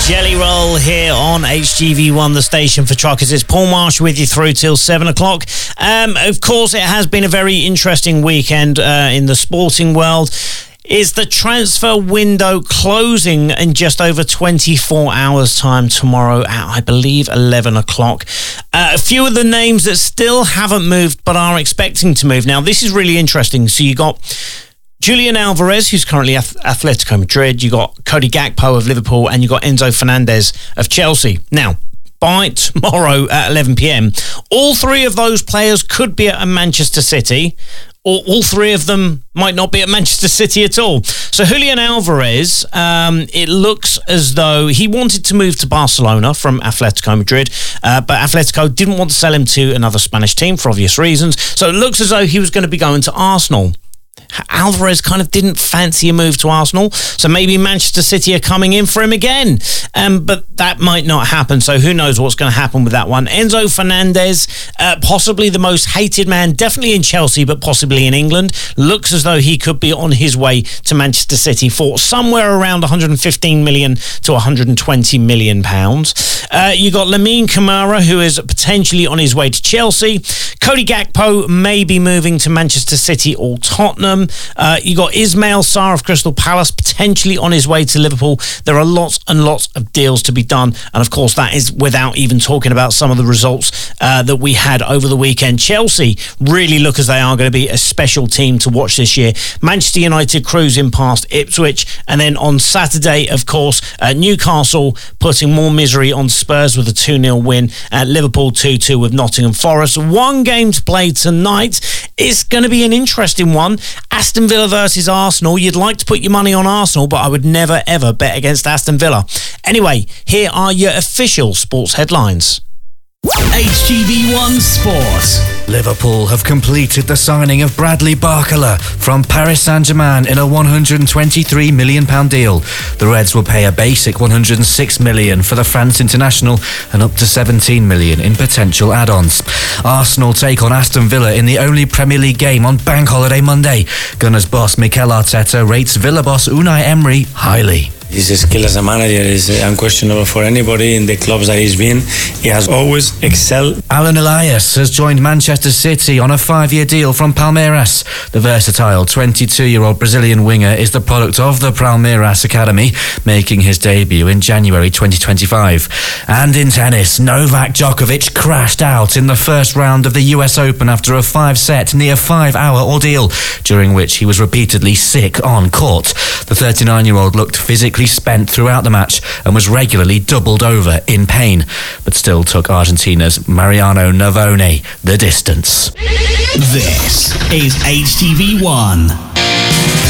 Jelly Roll here on HGV1, the station for truckers. It's Paul Marsh with you through till 7 o'clock. Of course, it has been a very interesting weekend in the sporting world. Is the transfer window closing in just over 24 hours' time tomorrow at, I believe, 11 o'clock? A few of the names that still haven't moved but are expecting to move. Now, this is really interesting. So you got Julian Alvarez, who's currently Atletico Madrid. You got Cody Gakpo of Liverpool, and you got Enzo Fernandez of Chelsea. Now, by tomorrow at 11 p.m, all three of those players could be at Manchester City, or all three of them might not be at Manchester City at all. So Julian Alvarez, it looks as though he wanted to move to Barcelona from Atletico Madrid, but Atletico didn't want to sell him to another Spanish team for obvious reasons. So it looks as though he was going to be going to Arsenal. Alvarez kind of didn't fancy a move to Arsenal, so maybe Manchester City are coming in for him again, but that might not happen, so who knows what's going to happen with that one. Enzo Fernandez, possibly the most hated man, definitely in Chelsea, but possibly in England. Looks as though he could be on his way to Manchester City for somewhere around 115 million to 120 million pounds. You got Lamine Camara, who is potentially on his way to Chelsea. Cody Gakpo may be moving to Manchester City or Tottenham. You got Ismail Sarr of Crystal Palace potentially on his way to Liverpool. There are lots and lots of deals to be done, and of course that is without even talking about some of the results that we had over the weekend. Chelsea really look as they are going to be a special team to watch this year. Manchester United cruising past Ipswich, and then on Saturday, of course, Newcastle putting more misery on Spurs with a 2-0 win. Liverpool 2-2 with Nottingham Forest. One game to play tonight. It's going to be an interesting one. Aston Villa versus Arsenal. You'd like to put your money on Arsenal, but I would never, ever bet against Aston Villa. Anyway, here are your official sports headlines. HGV1 Sport. Liverpool have completed the signing of Bradley Barcola from Paris Saint-Germain in a £123 million deal. The Reds will pay a basic £106 million for the France international and up to £17 million in potential add-ons. Arsenal take on Aston Villa in the only Premier League game on Bank Holiday Monday. Gunners boss Mikel Arteta rates Villa boss Unai Emery highly. His skill as a manager is unquestionable for anybody in the clubs that he's been. He has always excelled. Alan Elias has joined Manchester City on a 5-year deal from Palmeiras. The versatile 22-year-old Brazilian winger is the product of the Palmeiras Academy, making his debut in January 2025. And in tennis, Novak Djokovic crashed out in the first round of the US Open after a 5-set, near 5-hour ordeal, during which he was repeatedly sick on court. The 39-year-old looked physically spent throughout the match and was regularly doubled over in pain, but still took Argentina's Mariano Navone the distance. This is HGV1.